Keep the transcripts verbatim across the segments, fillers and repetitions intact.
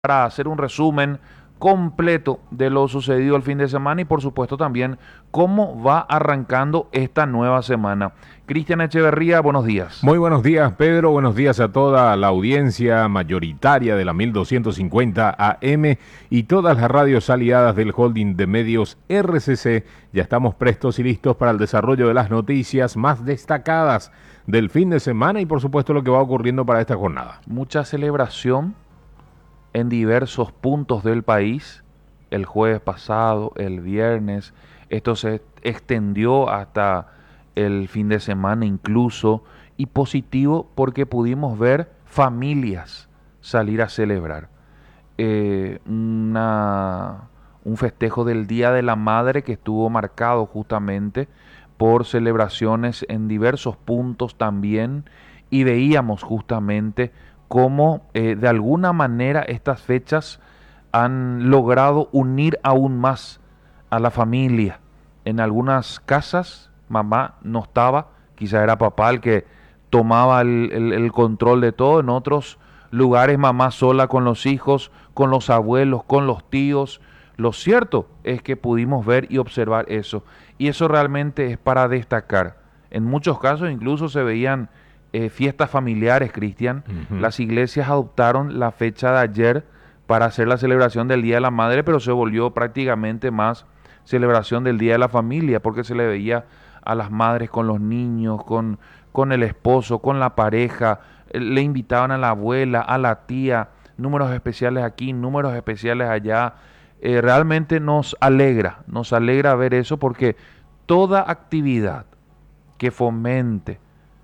para hacer un resumen completo de lo sucedido el fin de semana y por supuesto también cómo va arrancando esta nueva semana. Cristian Echeverría, buenos días. Muy buenos días, Pedro. Buenos días a toda la audiencia mayoritaria de la mil doscientos cincuenta A M y todas las radios aliadas del holding de medios R C C. Ya estamos prestos y listos para el desarrollo de las noticias más destacadas del fin de semana y por supuesto lo que va ocurriendo para esta jornada. Mucha celebración en diversos puntos del país, el jueves pasado, el viernes, esto se extendió hasta el fin de semana incluso, y positivo porque pudimos ver familias salir a celebrar. Eh, una, un festejo del Día de la Madre que estuvo marcado justamente por celebraciones en diversos puntos también, y veíamos justamente cómo eh, de alguna manera estas fechas han logrado unir aún más a la familia. En algunas casas mamá no estaba, quizá era papá el que tomaba el, el, el control de todo. En otros lugares mamá sola con los hijos, con los abuelos, con los tíos. Lo cierto es que pudimos ver y observar eso, y eso realmente es para destacar. En muchos casos incluso se veían Eh, fiestas familiares, Cristian. Uh-huh. Las iglesias adoptaron la fecha de ayer para hacer la celebración del Día de la Madre, pero se volvió prácticamente más celebración del Día de la Familia, porque se le veía a las madres con los niños, con, con el esposo, con la pareja, eh, le invitaban a la abuela, a la tía, números especiales aquí, números especiales allá. Eh, realmente nos alegra, nos alegra ver eso, porque toda actividad que fomente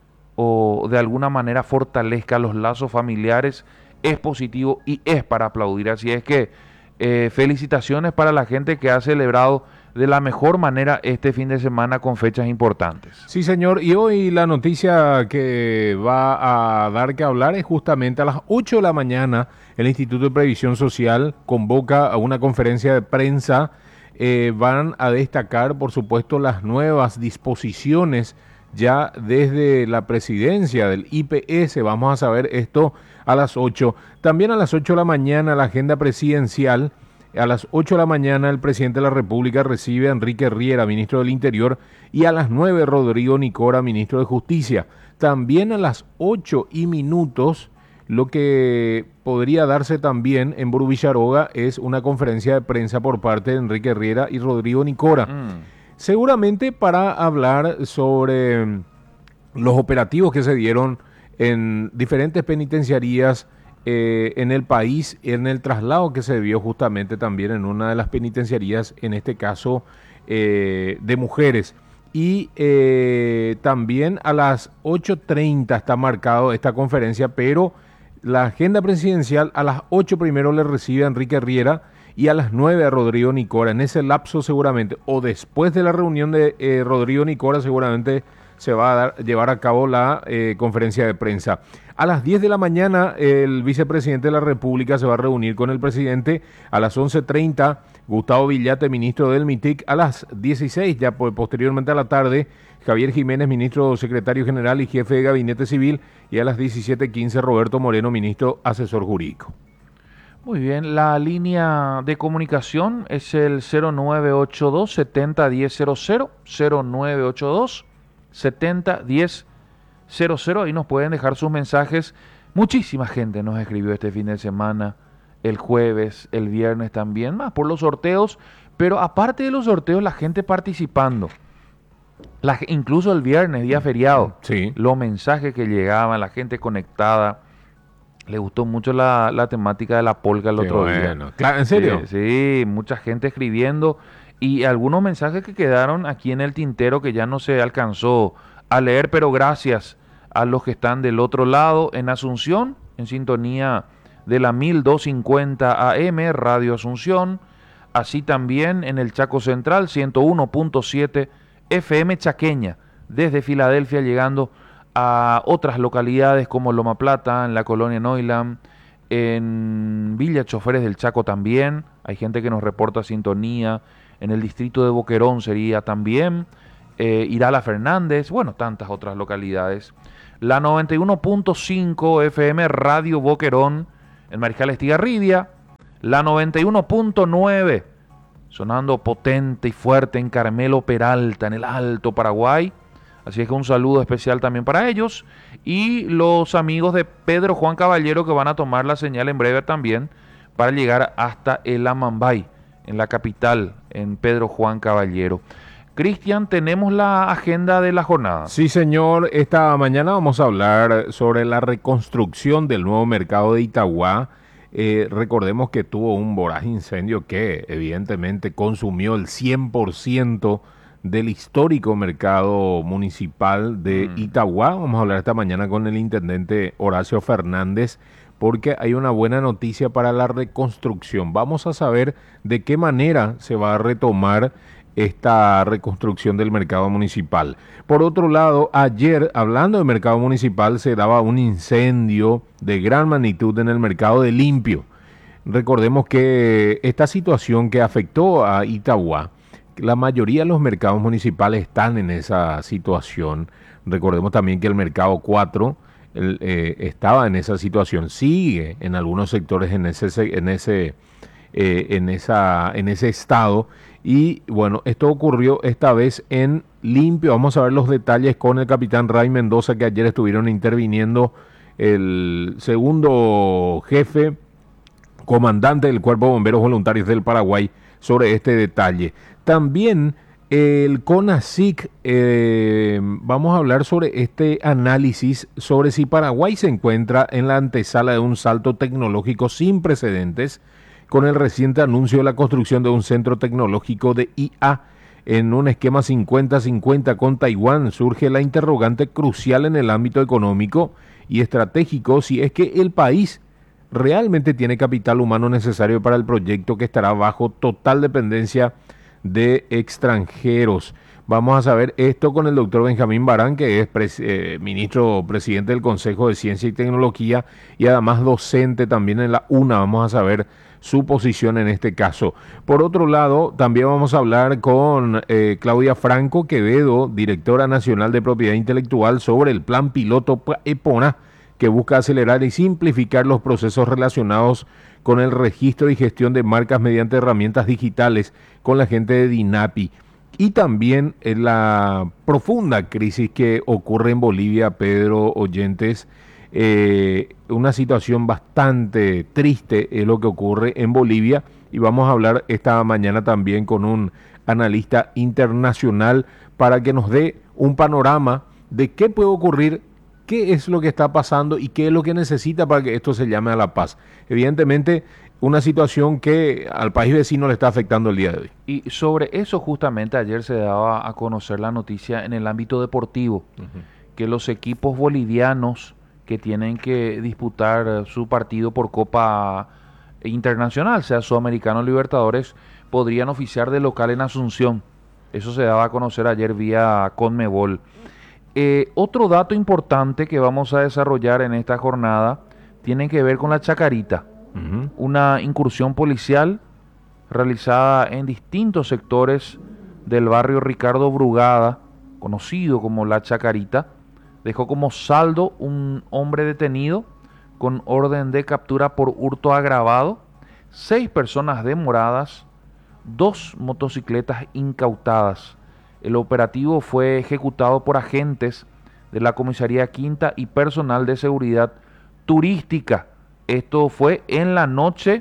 o de alguna manera fortalezca los lazos familiares es positivo y es para aplaudir. Así es que eh, felicitaciones para la gente que ha celebrado de la mejor manera este fin de semana con fechas importantes. Sí, señor, y hoy la noticia que va a dar que hablar es justamente a las ocho de la mañana el Instituto de Previsión Social convoca a una conferencia de prensa. Eh, van a destacar, por supuesto, las nuevas disposiciones ya desde la presidencia del I P S. Vamos a saber esto a las ocho. También a las ocho de la mañana la agenda presidencial. A las ocho de la mañana el presidente de la República recibe a Enrique Riera, ministro del Interior, y a las nueve Rodrigo Nicora, ministro de Justicia. También a las ocho y minutos, lo que podría darse también en Burú Villaroga es una conferencia de prensa por parte de Enrique Riera y Rodrigo Nicora. Mm. Seguramente para hablar sobre los operativos que se dieron en diferentes penitenciarías eh, en el país, en el traslado que se vio justamente también en una de las penitenciarías, en este caso eh, de mujeres. Y eh, también a las ocho treinta está marcado esta conferencia, pero la agenda presidencial a las ocho primero le recibe a Enrique Riera y a las nueve a Rodrigo Nicora. En ese lapso seguramente, o después de la reunión de eh, Rodrigo Nicora, seguramente se va a dar, llevar a cabo la eh, conferencia de prensa. A las diez de la mañana el vicepresidente de la República se va a reunir con el presidente. A las once treinta Gustavo Villate, ministro del MITIC. A las dieciséis, ya posteriormente a la tarde, Javier Jiménez, ministro secretario general y jefe de gabinete civil. Y a las diecisiete quince Roberto Moreno, ministro asesor jurídico. Muy bien, la línea de comunicación es el cero nueve ocho dos, siete cero uno cero cero, cero nueve ocho dos, siete cero uno cero cero, ahí nos pueden dejar sus mensajes. Muchísima gente nos escribió este fin de semana, el jueves, el viernes también, más por los sorteos, pero aparte de los sorteos, la gente participando. La, incluso el viernes, día feriado, sí. Los mensajes que llegaban, la gente conectada. Le gustó mucho la, la temática de la polka el Qué otro bueno. día. Claro, ¿en serio? Sí, sí, mucha gente escribiendo y algunos mensajes que quedaron aquí en el tintero que ya no se alcanzó a leer, pero gracias a los que están del otro lado en Asunción, en sintonía de la mil doscientos cincuenta A M, Radio Asunción, así también en el Chaco Central, ciento uno punto siete F M Chaqueña, desde Filadelfia llegando a otras localidades como Loma Plata, en la colonia Neuland, en Villa Choferes del Chaco también. Hay gente que nos reporta sintonía. En el distrito de Boquerón sería también. Eh, Irala Fernández, bueno, tantas otras localidades. La noventa y uno punto cinco F M Radio Boquerón, en Mariscal Estigarribia, La noventa y uno punto nueve, sonando potente y fuerte en Carmelo Peralta, en el Alto Paraguay. Así es que un saludo especial también para ellos. Y los amigos de Pedro Juan Caballero, que van a tomar la señal en breve también para llegar hasta el Amambay, en la capital, en Pedro Juan Caballero. Cristian, tenemos la agenda de la jornada. Sí, señor. Esta mañana vamos a hablar sobre la reconstrucción del nuevo mercado de Itagua. Eh, recordemos que tuvo un voraz incendio que evidentemente consumió el cien por ciento del histórico mercado municipal de mm. Itagua. Vamos a hablar esta mañana con el intendente Horacio Fernández porque hay una buena noticia para la reconstrucción. Vamos a saber de qué manera se va a retomar esta reconstrucción del mercado municipal. Por otro lado, ayer, hablando del mercado municipal, se daba un incendio de gran magnitud en el mercado de Limpio. Recordemos que esta situación que afectó a Itagua, la mayoría de los mercados municipales están en esa situación. Recordemos también que el mercado cuatro el, eh, estaba en esa situación, sigue en algunos sectores en ese, en ese, eh, en esa, en ese estado. Y bueno, esto ocurrió esta vez en Limpio. Vamos a ver los detalles con el capitán Ray Mendoza, que ayer estuvieron interviniendo, el segundo jefe comandante del Cuerpo de Bomberos Voluntarios del Paraguay, sobre este detalle. También el CONACYT, eh, vamos a hablar sobre este análisis sobre si Paraguay se encuentra en la antesala de un salto tecnológico sin precedentes, con el reciente anuncio de la construcción de un centro tecnológico de I A en un esquema cincuenta cincuenta con Taiwán. Surge la interrogante crucial en el ámbito económico y estratégico si es que el país realmente tiene capital humano necesario para el proyecto, que estará bajo total dependencia de extranjeros. Vamos a saber esto con el doctor Benjamín Barán, que es pres eh, ministro presidente del Consejo de Ciencia y Tecnología y además docente también en la UNA. Vamos a saber su posición en este caso. Por otro lado, también vamos a hablar con eh, Claudia Franco Quevedo, directora nacional de Propiedad Intelectual, sobre el plan piloto EPONA, que busca acelerar y simplificar los procesos relacionados con el registro y gestión de marcas mediante herramientas digitales con la gente de DINAPI. Y también en la profunda crisis que ocurre en Bolivia, Pedro, oyentes, eh, una situación bastante triste es lo que ocurre en Bolivia, y vamos a hablar esta mañana también con un analista internacional para que nos dé un panorama de qué puede ocurrir, qué es lo que está pasando y qué es lo que necesita para que esto se llame a la paz. Evidentemente, una situación que al país vecino le está afectando el día de hoy. Y sobre eso justamente ayer se daba a conocer la noticia en el ámbito deportivo, uh-huh. que los equipos bolivianos que tienen que disputar su partido por Copa Internacional, sea Sudamericano o Libertadores, podrían oficiar de local en Asunción. Eso se daba a conocer ayer vía Conmebol. Eh, otro dato importante que vamos a desarrollar en esta jornada tiene que ver con la Chacarita, uh-huh. una incursión policial realizada en distintos sectores del barrio Ricardo Brugada, conocido como la Chacarita. Dejó como saldo un hombre detenido con orden de captura por hurto agravado, seis personas demoradas, dos motocicletas incautadas. El operativo fue ejecutado por agentes de la Comisaría Quinta y personal de seguridad turística. Esto fue en la noche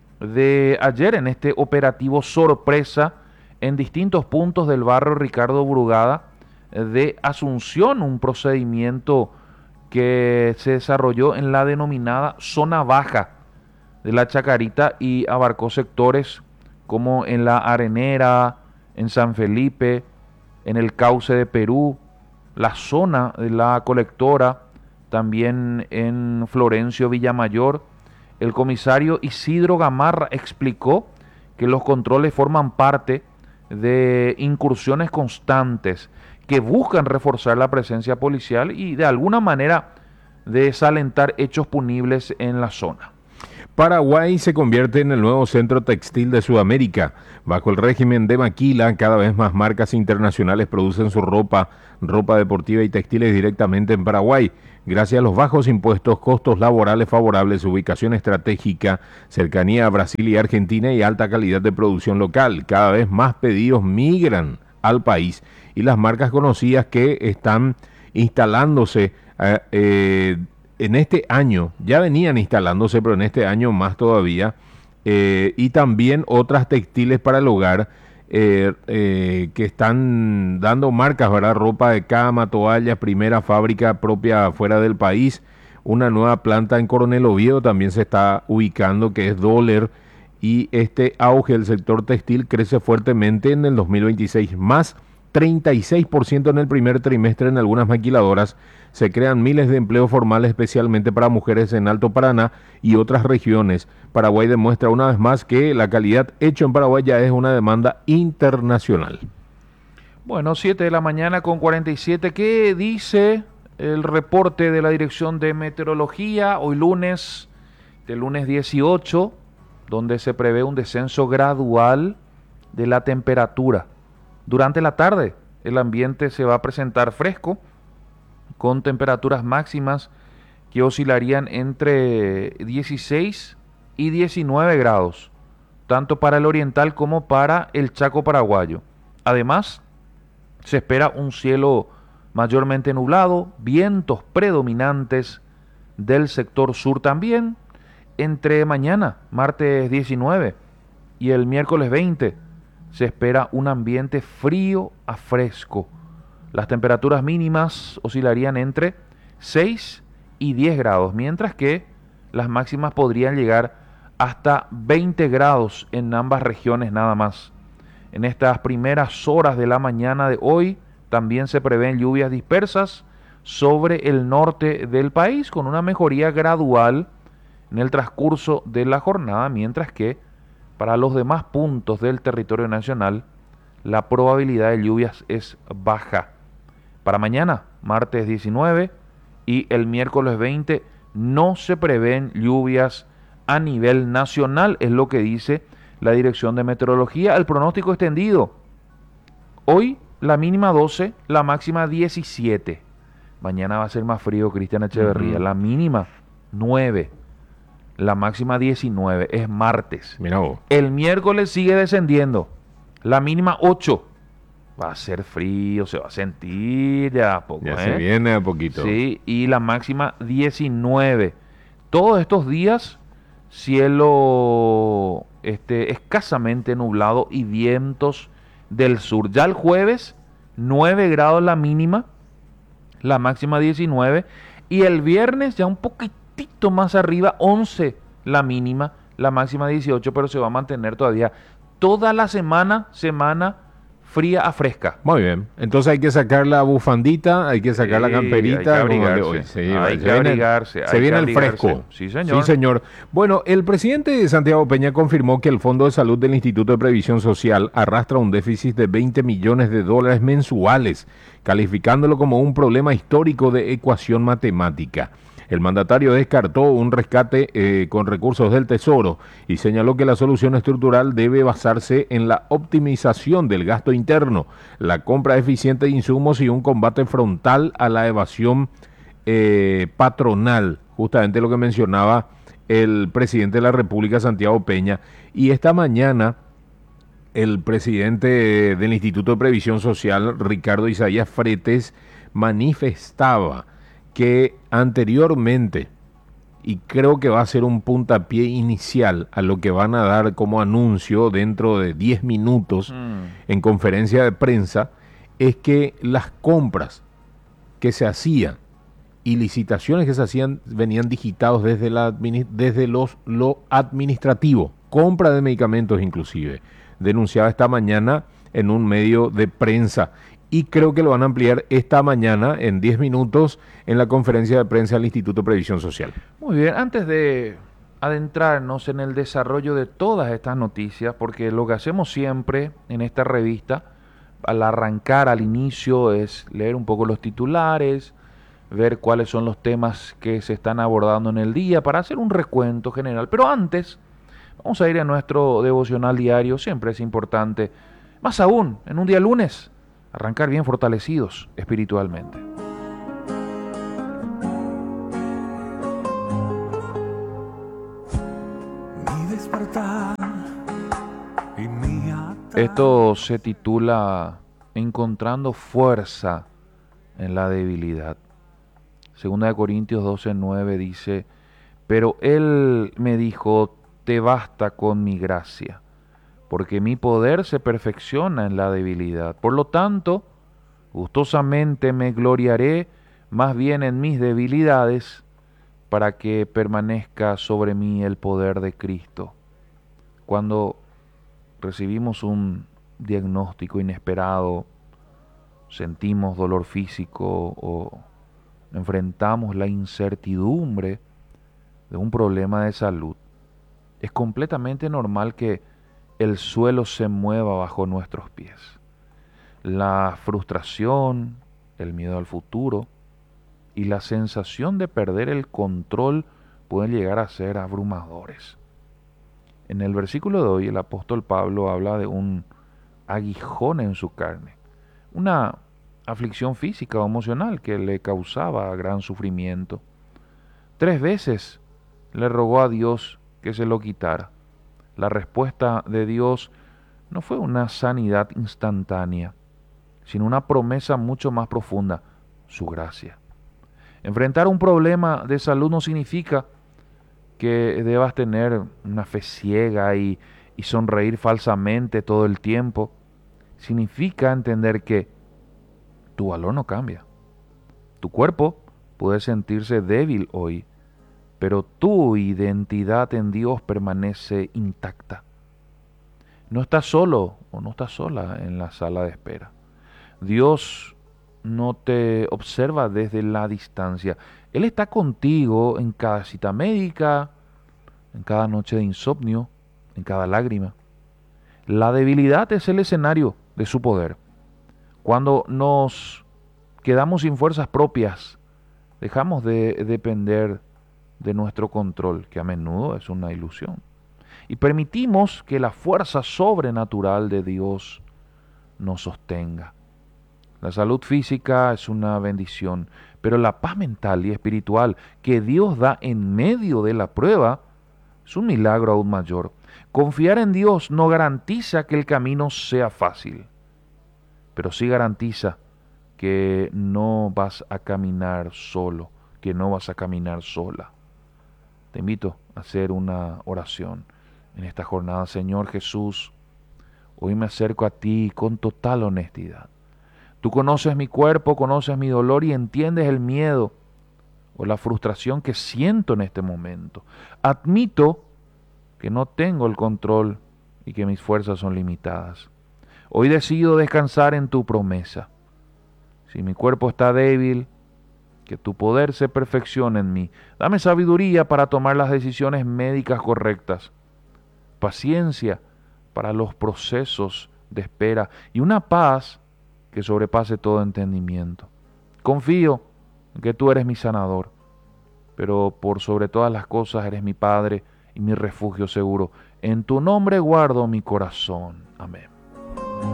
de ayer, en este operativo sorpresa en distintos puntos del barrio Ricardo Brugada de Asunción, un procedimiento que se desarrolló en la denominada zona baja de la Chacarita y abarcó sectores como en la Arenera, en San Felipe, en el Cauce de Perú, la zona de la Colectora, también en Florencio Villamayor. El comisario Isidro Gamarra explicó que los controles forman parte de incursiones constantes que buscan reforzar la presencia policial y de alguna manera desalentar hechos punibles en la zona. Paraguay se convierte en el nuevo centro textil de Sudamérica. Bajo el régimen de Maquila, cada vez más marcas internacionales producen su ropa, ropa deportiva y textiles directamente en Paraguay. gracias a los bajos impuestos, costos laborales favorables, ubicación estratégica, cercanía a Brasil y Argentina y alta calidad de producción local. Cada vez más pedidos migran al país y las marcas conocidas que están instalándose eh, eh, en este año, ya venían instalándose, pero en este año más todavía, eh, y también otras textiles para el hogar, eh, eh, que están dando marcas, ¿verdad? Ropa de cama, toallas, primera fábrica propia fuera del país, una nueva planta en Coronel Oviedo también se está ubicando, que es Dólar, y este auge del sector textil crece fuertemente en el dos mil veintiséis, más treinta y seis por ciento en el primer trimestre en algunas maquiladoras. Se crean miles de empleos formales especialmente para mujeres en Alto Paraná y otras regiones. Paraguay demuestra una vez más que la calidad hecho en Paraguay ya es una demanda internacional. Bueno, siete de la mañana con cuarenta y siete. ¿Qué dice el reporte de la Dirección de Meteorología hoy lunes, del lunes dieciocho, donde se prevé un descenso gradual de la temperatura? Durante la tarde el ambiente se va a presentar fresco, con temperaturas máximas que oscilarían entre dieciséis y diecinueve grados, tanto para el oriental como para el Chaco paraguayo. Además, se espera un cielo mayormente nublado, vientos predominantes del sector sur también, entre mañana, martes diecinueve, y el miércoles veinte, se espera un ambiente frío a fresco. Las temperaturas mínimas oscilarían entre seis y diez grados, mientras que las máximas podrían llegar hasta veinte grados en ambas regiones nada más. En estas primeras horas de la mañana de hoy también se prevén lluvias dispersas sobre el norte del país, con una mejoría gradual en el transcurso de la jornada, mientras que para los demás puntos del territorio nacional la probabilidad de lluvias es baja. Para mañana, martes diecinueve y el miércoles veinte, no se prevén lluvias a nivel nacional, es lo que dice la Dirección de Meteorología. El pronóstico extendido: hoy la mínima doce, la máxima diecisiete. Mañana va a ser más frío, Cristian Echeverría. Uh-huh. La mínima nueve, la máxima diecinueve. Es martes. Mira vos. El miércoles sigue descendiendo, la mínima ocho. Va a ser frío, se va a sentir ya a poco. Ya ¿eh? se viene a poquito. Sí, y la máxima diecinueve. Todos estos días, cielo este, escasamente nublado y vientos del sur. Ya el jueves, nueve grados la mínima, la máxima diecinueve. Y el viernes, ya un poquitito más arriba, once la mínima, la máxima dieciocho, pero se va a mantener todavía toda la semana, semana fría a fresca. Muy bien, entonces hay que sacar la bufandita, hay que sacar sí, la camperita. Hay que abrigarse, sí, hay se que viene, abrigarse. Se hay viene que el fresco. Sí señor. sí, señor. Bueno, el presidente de Santiago Peña confirmó que el Fondo de Salud del Instituto de Previsión Social arrastra un déficit de veinte millones de dólares mensuales, calificándolo como un problema histórico de ecuación matemática. El mandatario descartó un rescate eh, con recursos del Tesoro y señaló que la solución estructural debe basarse en la optimización del gasto interno, la compra eficiente de insumos y un combate frontal a la evasión eh, patronal, justamente lo que mencionaba el presidente de la República, Santiago Peña. Y esta mañana el presidente del Instituto de Previsión Social, Ricardo Isaías Fretes, manifestaba que anteriormente, y creo que va a ser un puntapié inicial a lo que van a dar como anuncio dentro de diez minutos mm. en conferencia de prensa, es que las compras que se hacían y licitaciones que se hacían venían digitados desde, la, desde los, lo administrativo, compra de medicamentos inclusive, denunciaba esta mañana en un medio de prensa. Y creo que lo van a ampliar esta mañana en diez minutos en la conferencia de prensa del Instituto de Previsión Social. Muy bien, antes de adentrarnos en el desarrollo de todas estas noticias, porque lo que hacemos siempre en esta revista, al arrancar, al inicio, es leer un poco los titulares, ver cuáles son los temas que se están abordando en el día, para hacer un recuento general. Pero antes, vamos a ir a nuestro devocional diario. Siempre es importante, más aún, en un día lunes, arrancar bien fortalecidos espiritualmente. Esto se titula Encontrando fuerza en la debilidad. Segunda de Corintios doce nueve dice, pero Él me dijo, te basta con mi gracia, porque mi poder se perfecciona en la debilidad. Por lo tanto, gustosamente me gloriaré más bien en mis debilidades, para que permanezca sobre mí el poder de Cristo. Cuando recibimos un diagnóstico inesperado, sentimos dolor físico o enfrentamos la incertidumbre de un problema de salud, es completamente normal que el suelo se mueva bajo nuestros pies. La frustración, el miedo al futuro y la sensación de perder el control pueden llegar a ser abrumadores. En el versículo de hoy el apóstol Pablo habla de un aguijón en su carne, una aflicción física o emocional que le causaba gran sufrimiento. Tres veces le rogó a Dios que se lo quitara. La respuesta de Dios no fue una sanidad instantánea, sino una promesa mucho más profunda, su gracia. Enfrentar un problema de salud no significa que debas tener una fe ciega y, y sonreír falsamente todo el tiempo. Significa entender que tu valor no cambia. Tu cuerpo puede sentirse débil hoy, pero tu identidad en Dios permanece intacta. No estás solo o no estás sola en la sala de espera. Dios no te observa desde la distancia. Él está contigo en cada cita médica, en cada noche de insomnio, en cada lágrima. La debilidad es el escenario de su poder. Cuando nos quedamos sin fuerzas propias, dejamos de depender de nuestro control, que a menudo es una ilusión, y permitimos que la fuerza sobrenatural de Dios nos sostenga. La salud física es una bendición, pero la paz mental y espiritual que Dios da en medio de la prueba es un milagro aún mayor. Confiar en Dios no garantiza que el camino sea fácil, pero sí garantiza que no vas a caminar solo, que no vas a caminar sola. Te invito a hacer una oración en esta jornada. Señor Jesús, hoy me acerco a ti con total honestidad. Tú conoces mi cuerpo, conoces mi dolor y entiendes el miedo o la frustración que siento en este momento. Admito que no tengo el control y que mis fuerzas son limitadas. Hoy decido descansar en tu promesa. Si mi cuerpo está débil, que tu poder se perfeccione en mí. Dame sabiduría para tomar las decisiones médicas correctas, paciencia para los procesos de espera y una paz que sobrepase todo entendimiento. Confío en que tú eres mi sanador, pero por sobre todas las cosas eres mi Padre y mi refugio seguro. En tu nombre guardo mi corazón. Amén.